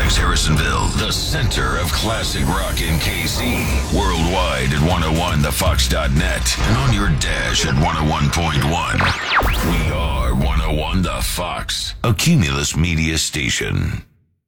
Halifax, Harrisonville, the center of classic rock in KC. Worldwide at 101thefox.net and on your dash at 101.1. We are 101 The Fox, a Cumulus Media station.